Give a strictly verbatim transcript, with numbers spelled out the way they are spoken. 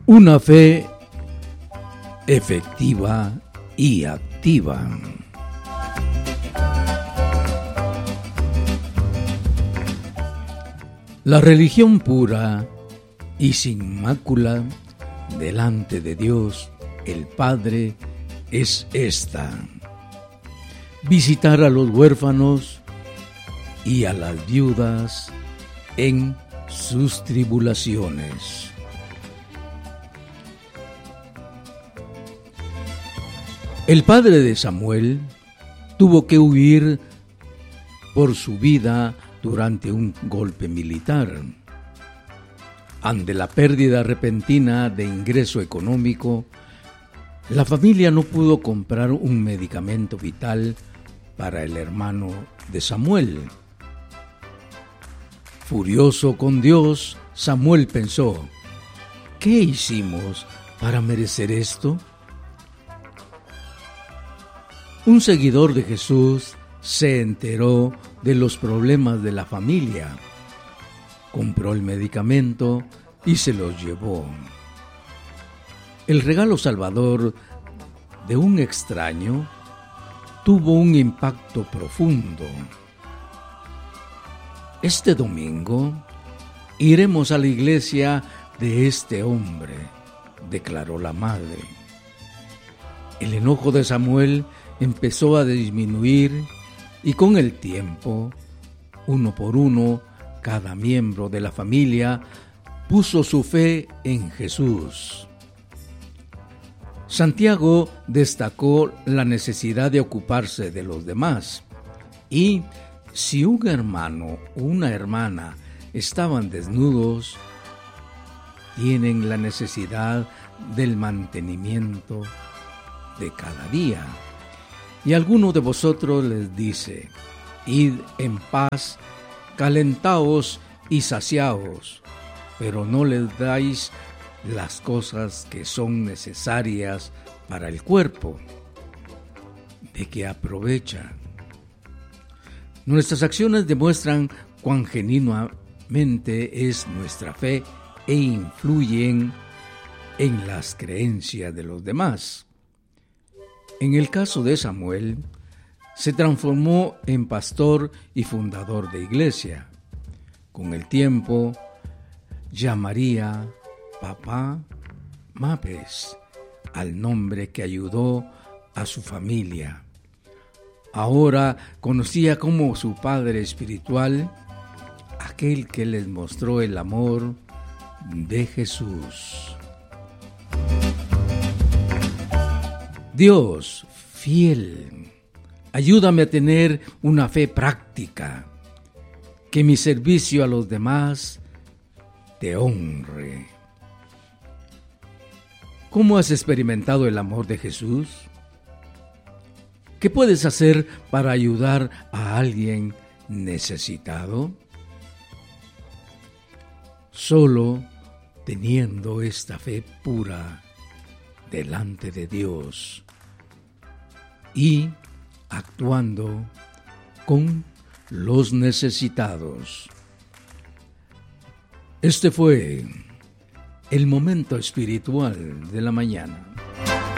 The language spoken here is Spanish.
Una fe efectiva y activa. La religión pura y sin mácula delante de Dios el Padre es esta: visitar a los huérfanos y a las viudas en sus tribulaciones. El padre de Samuel tuvo que huir por su vida durante un golpe militar. Ante la pérdida repentina de ingreso económico, la familia no pudo comprar un medicamento vital para el hermano de Samuel. Furioso con Dios, Samuel pensó: ¿qué hicimos para merecer esto? Un seguidor de Jesús se enteró de los problemas de la familia, compró el medicamento y se los llevó. El regalo salvador de un extraño tuvo un impacto profundo. Este domingo iremos a la iglesia de este hombre, declaró la madre. El enojo de Samuel empezó a disminuir y con el tiempo, uno por uno, cada miembro de la familia puso su fe en Jesús. Santiago destacó la necesidad de ocuparse de los demás, y si un hermano o una hermana estaban desnudos, tienen la necesidad del mantenimiento de cada día. Y alguno de vosotros les dice: id en paz, calentaos y saciaos, pero no les dais las cosas que son necesarias para el cuerpo. ¿De qué aprovecha? Nuestras acciones demuestran cuán genuinamente es nuestra fe e influyen en las creencias de los demás. En el caso de Samuel, se transformó en pastor y fundador de iglesia. Con el tiempo, llamaría Papá Mapes al nombre que ayudó a su familia. Ahora conocía como su padre espiritual aquel que les mostró el amor de Jesús. Dios, fiel, ayúdame a tener una fe práctica, que mi servicio a los demás te honre. ¿Cómo has experimentado el amor de Jesús? ¿Qué puedes hacer para ayudar a alguien necesitado? Solo teniendo esta fe pura delante de Dios y actuando con los necesitados. Este fue el momento espiritual de la mañana.